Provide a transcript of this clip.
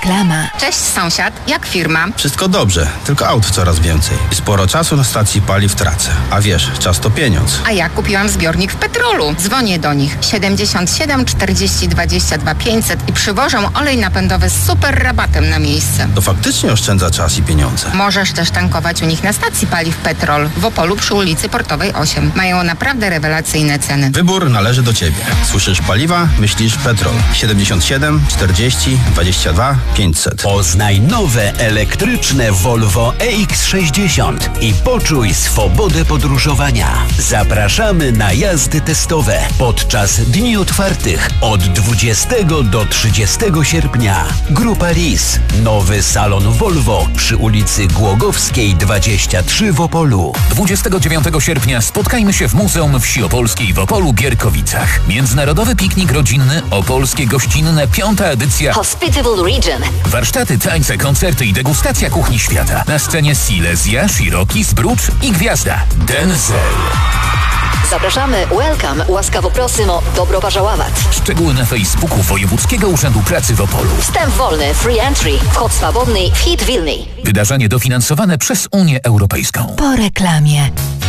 Reklama. Cześć sąsiad, jak firma? Wszystko dobrze, tylko aut coraz więcej. I sporo czasu na stacji paliw tracę. A wiesz, czas to pieniądz. A ja kupiłam zbiornik w Petrolu. Dzwonię do nich 77 40 22 500 i przywożą olej napędowy z super rabatem na miejsce. To faktycznie oszczędza czas i pieniądze. Możesz też tankować u nich na stacji paliw Petrol w Opolu przy ulicy Portowej 8. Mają naprawdę rewelacyjne ceny. Wybór należy do Ciebie. Słyszysz paliwa? Myślisz Petrol. 77 40 22 500. Poznaj nowe elektryczne Volvo EX60 i poczuj swobodę podróżowania. Zapraszamy na jazdy testowe podczas dni otwartych od 20 do 30 sierpnia. Grupa RIS. Nowy salon Volvo przy ulicy Głogowskiej 23 w Opolu. 29 sierpnia spotkajmy się w Muzeum Wsi Opolskiej w Opolu Gierkowicach. Międzynarodowy piknik rodzinny, opolskie gościnne, 5. edycja. Hospitable Region. Warsztaty, tańce, koncerty i degustacja kuchni świata. Na scenie Silesia, Shiroki, Zbrucz i gwiazda Denzel. Zapraszamy. Welcome. Łaskawo prosimo. Dobro pożałowat. Szczegóły na Facebooku Wojewódzkiego Urzędu Pracy w Opolu. Wstęp wolny. Free entry. Wchod swobodny. Wchid wilny. Wydarzenie dofinansowane przez Unię Europejską. Po reklamie.